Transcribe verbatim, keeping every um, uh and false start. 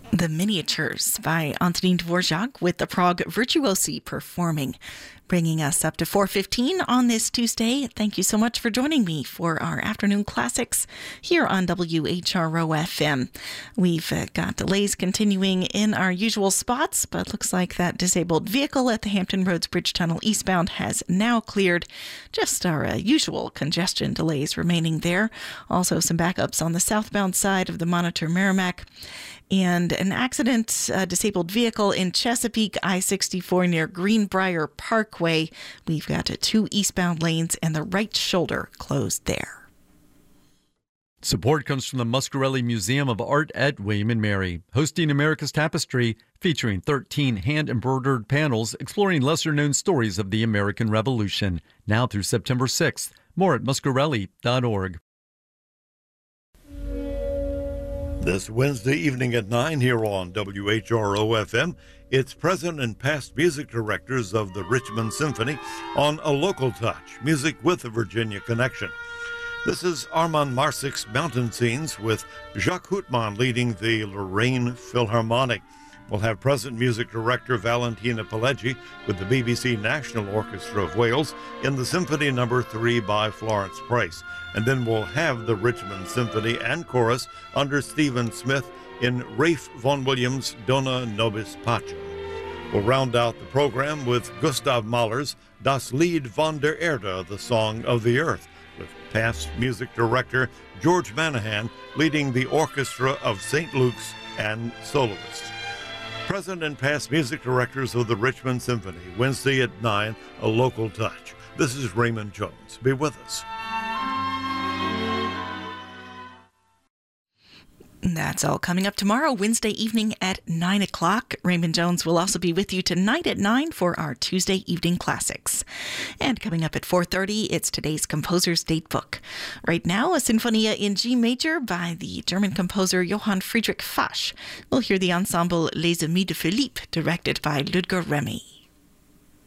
The Miniatures by Antonin Dvorak with the Prague Virtuosi performing, bringing us up to four fifteen on this Tuesday. Thank you so much for joining me for our afternoon classics here on W H R O F M. We've uh, got delays continuing in our usual spots, but looks like that disabled vehicle at the Hampton Roads Bridge Tunnel eastbound has now cleared. Just our uh, usual congestion delays remaining there. Also some backups on the southbound side of the Monitor Merrimack. And an accident, a disabled vehicle in Chesapeake, I sixty-four near Greenbrier Parkway. We've got two eastbound lanes and the right shoulder closed there. Support comes from the Muscarelli Museum of Art at William and Mary, hosting America's Tapestry, featuring thirteen hand-embroidered panels exploring lesser-known stories of the American Revolution, now through September sixth. More at muscarelli dot org. This Wednesday evening at nine here on W H R O F M, it's present and past music directors of the Richmond Symphony on A Local Touch, music with a Virginia connection. This is Armand Marsik's Mountain Scenes with Jacques Houtman leading the Lorraine Philharmonic. We'll have present music director Valentina Pileggi with the B B C National Orchestra of Wales in the Symphony Number three by Florence Price. And then we'll have the Richmond Symphony and Chorus under Stephen Smith in Ralph Vaughan Williams' Dona Nobis Pacem. We'll round out the program with Gustav Mahler's Das Lied von der Erde, the Song of the Earth, with past music director George Manahan leading the orchestra of Saint Luke's and soloists. Present and past music directors of the Richmond Symphony, Wednesday at nine, A Local Touch. This is Raymond Jones. Be with us. That's all coming up tomorrow, Wednesday evening at nine o'clock. Raymond Jones will also be with you tonight at nine for our Tuesday evening classics. And coming up at four thirty, it's today's Composer's Datebook. Right now, a Sinfonia in G major by the German composer Johann Friedrich Fasch. We'll hear the ensemble Les Amis de Philippe, directed by Ludger Remy.